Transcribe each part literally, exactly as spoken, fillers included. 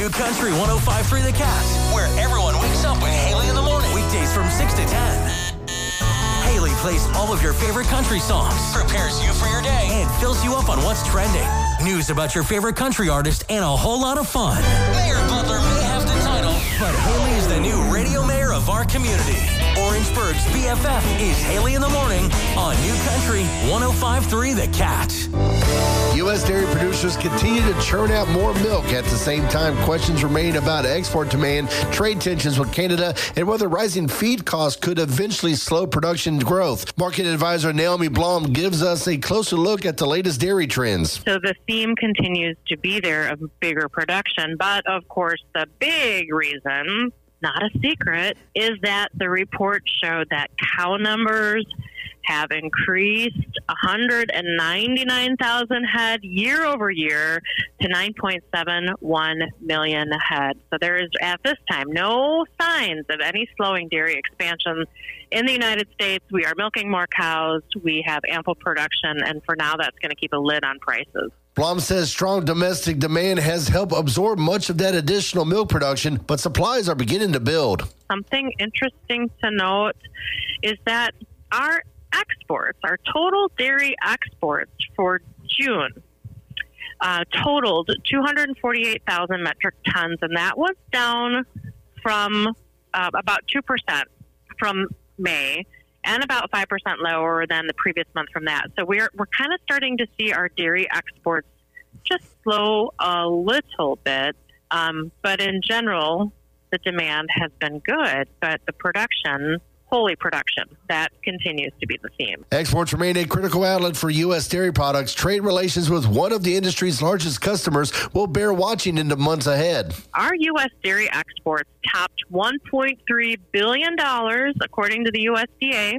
New Country one oh five point three The Cat, where everyone wakes up with Haley in the morning. Weekdays from six to ten. Haley plays all of your favorite country songs, prepares you for your day, and fills you up on what's trending. News about your favorite country artist and a whole lot of fun. Mayor Butler may have the title, but Haley is the new radio mayor of our community. Orangeburg's B F F is Haley in the Morning on New Country one oh five point three The Cat. U S dairy producers continue to churn out more milk. At the same time, questions remain about export demand, trade tensions with Canada, and whether rising feed costs could eventually slow production growth. Market advisor Naomi Blom gives us a closer look at the latest dairy trends. So the theme continues to be there of bigger production, but of course the big reason, not a secret, is that the report showed that cow numbers have increased one hundred ninety-nine thousand head year over year to nine point seven one million head. So there is, at this time, no signs of any slowing dairy expansion in the United States. We are milking more cows. We have ample production, and for now, that's going to keep a lid on prices. Blom says strong domestic demand has helped absorb much of that additional milk production, but supplies are beginning to build. Something interesting to note is that our exports, our total dairy exports for June, uh, totaled two hundred forty-eight thousand metric tons, and that was down from uh, about two percent from May and about five percent lower than the previous month from that. So we're we're kind of starting to see our dairy exports just slow a little bit, um, but in general, the demand has been good, but the production, holy production, that continues to be the theme. Exports remain a critical outlet for U S dairy products. Trade relations with one of the industry's largest customers will bear watching in the months ahead. Our U S dairy exports topped one point three billion dollars, according to the U S D A.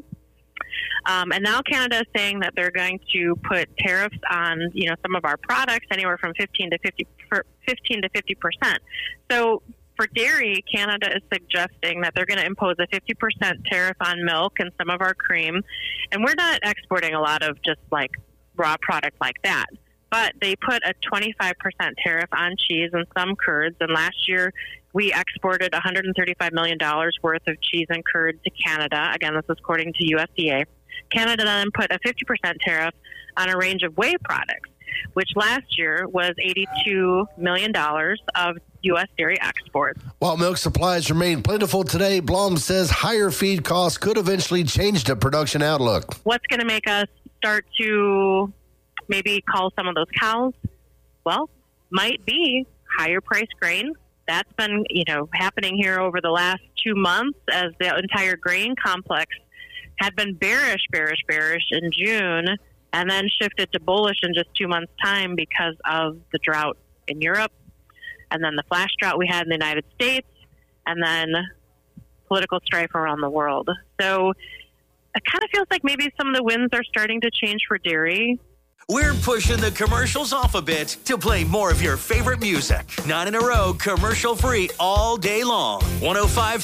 Um, and now Canada is saying that they're going to put tariffs on, you know, some of our products anywhere from fifteen to fifty, fifteen to fifty percent. So for dairy, Canada is suggesting that they're going to impose a fifty percent tariff on milk and some of our cream. And we're not exporting a lot of just like raw product like that. But they put a twenty-five percent tariff on cheese and some curds. And last year, we exported one hundred thirty-five million dollars worth of cheese and curd to Canada. Again, this is according to U S D A. Canada then put a fifty percent tariff on a range of whey products, which last year was eighty-two million dollars of U S dairy exports. While milk supplies remain plentiful today, Blom says higher feed costs could eventually change the production outlook. What's going to make us start to maybe call some of those cows? Well, might be higher price grain. That's been, you know, happening here over the last two months as the entire grain complex had been bearish, bearish, bearish in June and then shifted to bullish in just two months' time because of the drought in Europe and then the flash drought we had in the United States and then political strife around the world. So it kind of feels like maybe some of the winds are starting to change for dairy. We're pushing the commercials off a bit to play more of your favorite music. Nine in a row, commercial-free all day long. one oh five point